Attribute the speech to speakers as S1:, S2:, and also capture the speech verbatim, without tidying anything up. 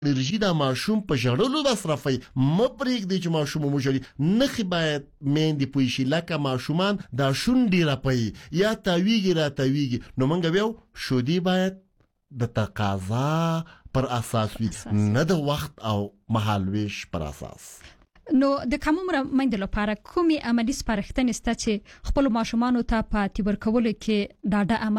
S1: انرژي د ماشوم په ژړلو مصرفي مپریک دی چې ماشوم مو ژړي نخي باید مېندې پوي شي لکه ماشومان دا شونډې راپي یا تاویږي را تاویږي نو مونږ ویو شودي باید د تقاضا پر اساس وي نه د وخت او مهالويش پر اساس.
S2: نو د کوم عمر مېندلو لپاره کومي عملی سپارښتنې ست چې خپل ماشومان ته په تیور کولو کې ډاډه